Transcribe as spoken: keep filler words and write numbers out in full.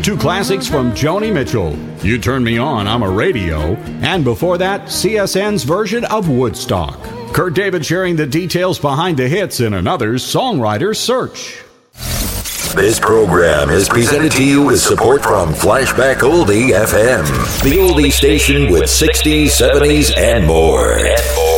Two classics from Joni Mitchell, You Turn Me On, I'm a Radio, and before that, C S N's version of Woodstock. Kurt David sharing the details behind the hits in another Songwriter's Search. This program is presented to you with support from Flashback Oldie F M, the oldie station with sixties, seventies, and more. And more.